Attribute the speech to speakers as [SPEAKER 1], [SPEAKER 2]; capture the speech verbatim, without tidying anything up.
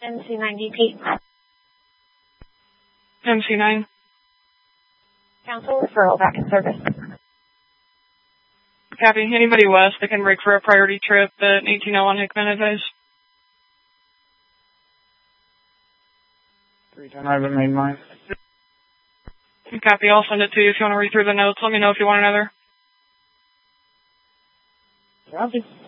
[SPEAKER 1] M C nine D P.
[SPEAKER 2] M C nine.
[SPEAKER 1] Council referral back in service.
[SPEAKER 2] Copy. Anybody west that can break for a priority trip at eighteen oh one Hickman advise.
[SPEAKER 3] three ten, I haven't made mine.
[SPEAKER 2] Copy. I'll send it to you if you want to read through the notes. Let me know if you want another.
[SPEAKER 3] Copy.